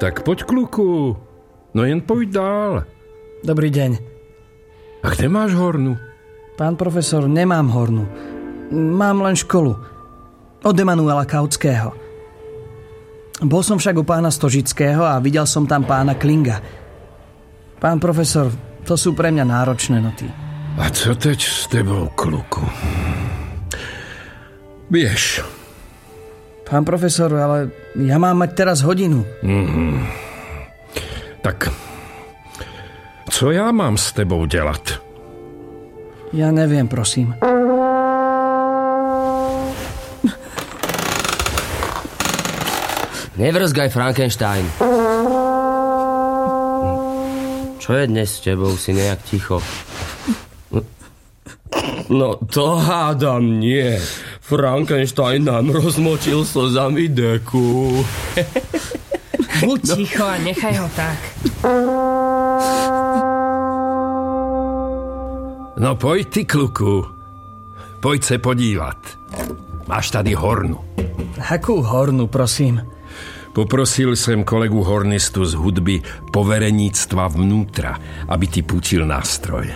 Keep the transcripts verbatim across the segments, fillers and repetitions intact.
tak poď, kluku. No jen pojď dál. Dobrý deň. A kde máš hornu? Pán profesor, nemám hornu. Mám len školu. Od Emanuela Kautského. Bol som však u pána Stožického a videl som tam pána Klinga. Pán profesor, to sú pre mňa náročné noty. A co teď s tebou, kluku? Vieš. Pán profesor, ale ja mám mať teraz hodinu. Mm-hmm. Tak, co já mám s tebou dělat? Ja neviem, prosím. Nevrzgaj, Frankenstein. Čo je dnes s tebou? Si nejak ticho. No to hádam nie. Frankenstein nám rozmočil slzami deku. Buď no. ticho a nechaj ho tak. No pojď ty, kluku. Pojď se podívat. Máš tady hornu. Akú hornu, prosím? Poprosil jsem kolegu hornistu z hudby povereníctva vnútra, aby ti půjčil nástroj.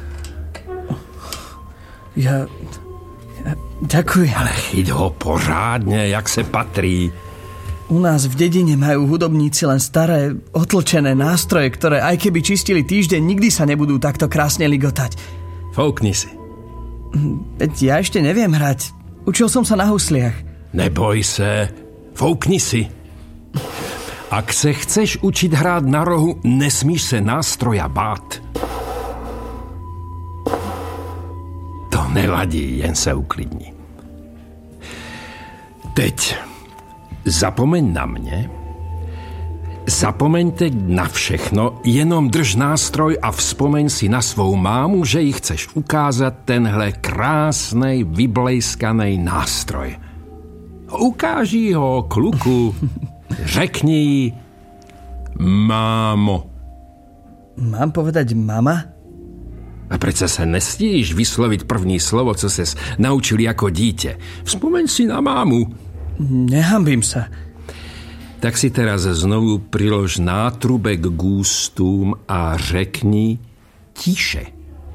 Ja... ja ďakujem. Ale chyť ho pořádně, jak se patrí. U nás v dedine majú hudobníci len staré, otlčené nástroje, ktoré aj keby čistili týždeň, nikdy sa nebudú takto krásne ligotať. Foukni si. Veď ja ešte neviem hrať. Učil som sa na husliach. Neboj se. Foukni si. Ak se chceš učit hrát na rohu, nesmíš se nástroja bát. To nevadí, jen se uklidni. Teď zapomeň na mě. Zapomeň teď na všechno, jenom drž nástroj a vzpomeň si na svou mámu, že jí chceš ukázat tenhle krásnej, vyblejskanej nástroj. Ukáži ho, kluku. Řekni jí mámo. Mám povedať mama? A přece se nestíš vyslovit první slovo, co ses naučil jako dítě. Vzpomeň si na mámu. Nehambím sa. Tak si teraz znovu prilož nátrubek k ústům a řekni tiše.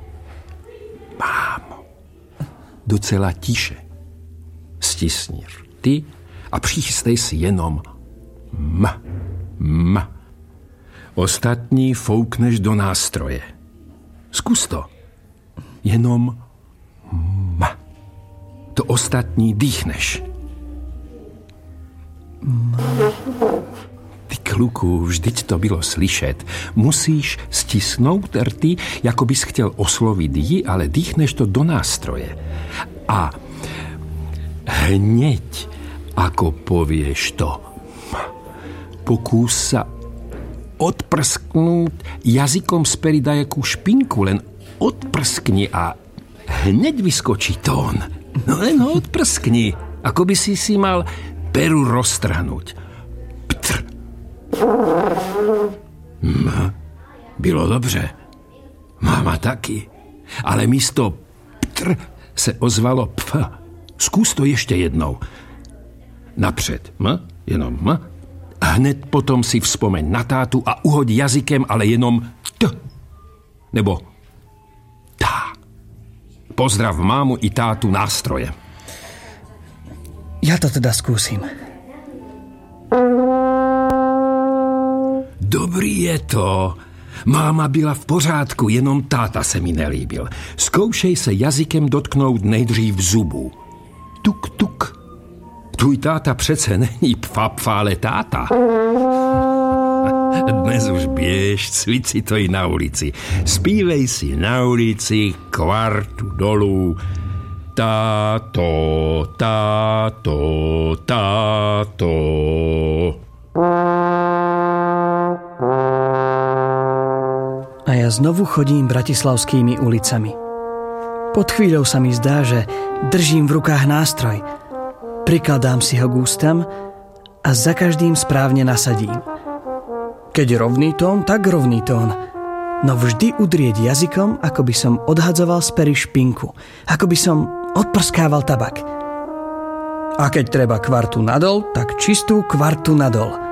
Mámo. Docela tiše. Stisni rty a přichystej si jenom M. M. Ostatní foukneš do nástroje. Zkus to. Jenom M. To ostatní dýchneš. M. Ty, kluku, vždyť to bylo slyšet. Musíš stisnout rty, jako bys chtěl oslovit ji, ale dýchneš to do nástroje. A hneď, ako povieš to, pokús sa odprsknúť jazykom späť dajakú špinku, len odprskni a hneď vyskočí tón. No len ho odprskni, ako by si si mal peru roztrhnúť. Ptr. M. Bylo dobře. Máma taky. Ale místo ptr se ozvalo pf. Zkus to ještě jednou. Napřed M, jenom M. Hned potom si vzpomeň na tátu a uhoď jazykem, ale jenom T. Nebo tá. Pozdrav mámu i tátu nástroje. Ja to teda skúsim. Dobrý je to. Máma byla v pořádku, jenom táta se mi nelíbil. Zkoušej se jazykem dotknout nejdřív zubů. Tuk, tuk. Tvůj táta přece není pfa, pfa, ale táta. Dnes už běž, cvič si to i na ulici. Zpívej si na ulici kvartu dolů. Táto, táto, táto. A ja znovu chodím bratislavskými ulicami. Pod chvíľou sa mi zdá, že držím v rukách nástroj. Prikladám si ho k ústam a za každým správne nasadím. Keď rovný tón, tak rovný tón. No vždy udrieť jazykom, ako by som odhadzoval z pery špinku. Ako by som odprskával tabak. A keď treba kvartu nadol, tak čistú kvartu nadol.